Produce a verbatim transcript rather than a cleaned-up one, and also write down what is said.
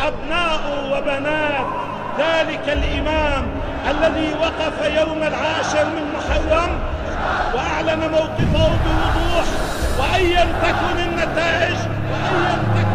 أبناء وبنات ذلك الإمام الذي وقف يوم العاشر من محرم وأعلن موقفه بوضوح، وأيا تكن النتائج وأيا تكن